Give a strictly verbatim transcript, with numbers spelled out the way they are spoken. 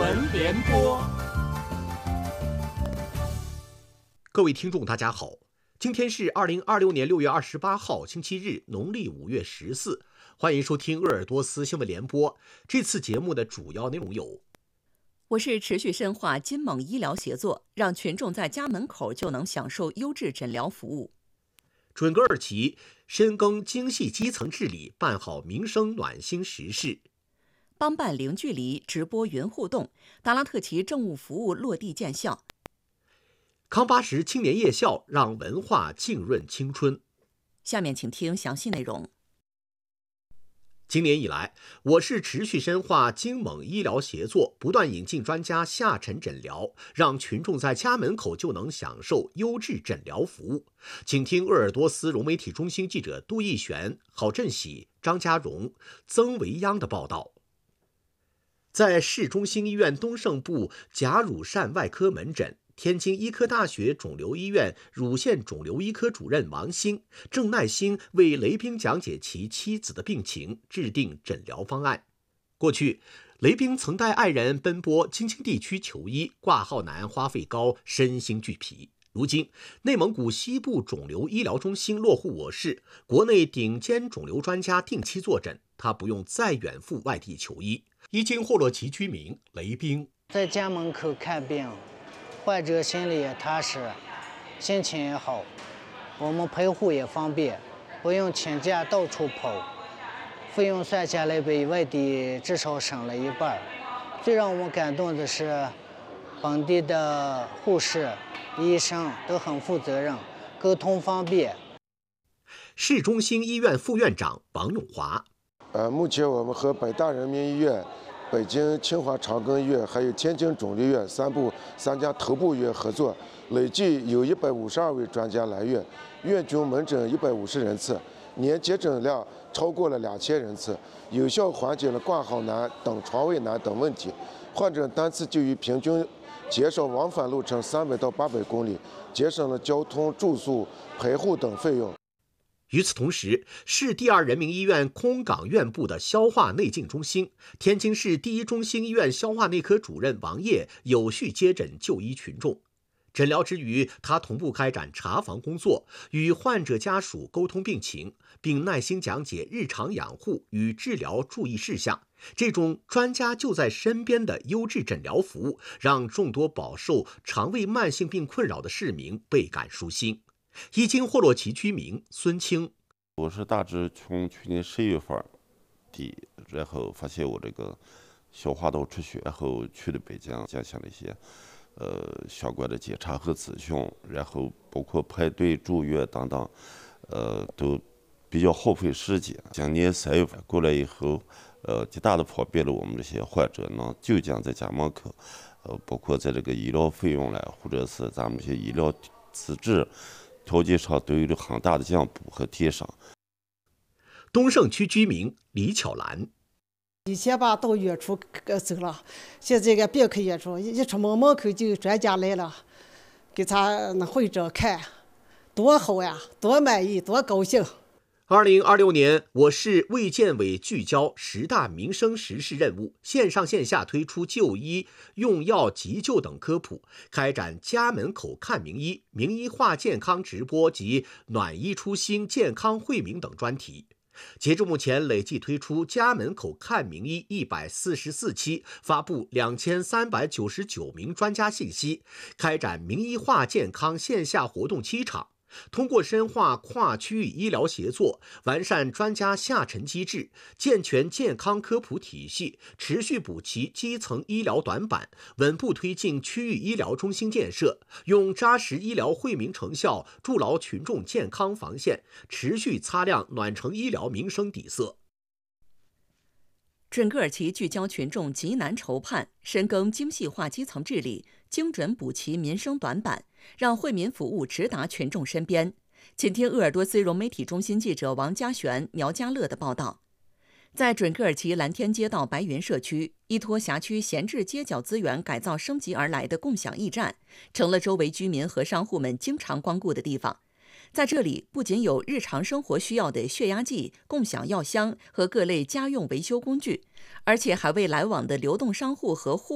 闻联播。 各位听众大家好，今天是二零二六年六月二十八号星期日，农历五月十四，欢迎收听鄂尔多斯新闻联播。这次节目的主要内容有： 我市持续深化金蒙医疗协作，让群众在家门口就能享受优质诊疗服务； 准噶尔旗深耕精细基层治理，办好民生暖心实事； 帮办零距离直播云互动，达拉特旗政务服务落地见效； 康巴什青年夜校让文化浸润青春。 下面请听详细内容。 今年以来，我市持续深化精蒙医疗协作，不断引进专家下沉诊疗，让群众在家门口就能享受优质诊疗服务。请听鄂尔多斯融媒体中心记者杜义璇、郝振喜、张家荣、曾维央的报道。在市中心医院东胜部甲乳疝外科门诊，天津医科大学肿瘤医院乳腺肿瘤医科主任王兴正耐心为雷兵讲解其妻子的病情，制定诊疗方案。过去，雷兵曾带爱人奔波京津地区求医，挂号难，花费高，身心俱疲。如今，内蒙古西部肿瘤医疗中心落户我市，国内顶尖肿瘤专家定期坐诊，他不用再远赴外地求医。伊金霍洛旗居民雷兵在家门口看病，患者心里也踏实，心情也好，我们陪护也方便，不用请假到处跑，费用算下来比外地至少省了一半。最让我们感动的是，本地的护士、医生都很负责任，沟通方便。 市中心医院副院长王永华， 呃，目前我们和北大人民医院、北京清华长庚医院还有天津肿瘤医院三部三家头部医院合作，累计有一百五十二位专家来院，院均门诊一百五十人次，年接诊量超过了两千人次，有效缓解了挂号难等床位难等问题，患者单次就医平均减少往返路程三百到八百公里，节省了交通、住宿、陪护等费用。 与此同时，市第二人民医院空港院部的消化内镜中心，天津市第一中心医院消化内科主任王烨有序接诊就医群众。诊疗之余，他同步开展查房工作，与患者家属沟通病情，并耐心讲解日常养护与治疗注意事项。这种专家就在身边的优质诊疗服务，让众多饱受肠胃慢性病困扰的市民倍感舒心。伊金霍洛旗居民孙清， 我是大致从去年十一月份底，然后发现我这个消化道出血，然后去了北京进行了一些呃相关的检查和咨询，然后包括排队住院等等，呃都比较耗费时间。今年三月份过来以后，呃极大的方便了我们这些患者能就近在家门口，呃包括在这个医疗费用了，或者是咱们这些医疗资质条件上都有了很大的进步和提升。 东胜区居民李巧兰， 以前吧到远处走了，现在这个别克远处一出门门口就专家来了，给他那患者看，多好呀，多满意，多高兴。 二零二六年，我市卫健委聚焦十大民生实事任务，线上线下推出就医、用药、急救等科普，开展家门口看名医、名医化健康直播及暖医出新、健康惠民等专题。截至目前，累计推出家门口看名医一百四十四期，发布两千三百九十九名专家信息，开展名医化健康线下活动七场。通过深化跨区域医疗协作，完善专家下沉机制，健全健康科普体系，持续补齐基层医疗短板，稳步推进区域医疗中心建设，用扎实医疗惠民成效筑牢群众健康防线，持续擦亮暖城医疗民生底色。 准噶尔旗聚焦群众急难愁盼，深耕精细化基层治理，精准补齐民生短板，让惠民服务直达群众身边。请听鄂尔多斯融媒体中心记者王家璇、苗家乐的报道。在准噶尔旗蓝天街道白云社区，依托辖区闲置街角资源改造升级而来的共享驿站，成了周围居民和商户们经常光顾的地方。在这里，不仅有日常生活需要的血压计、共享药箱和各类家用维修工具，而且还为来往的流动商户和户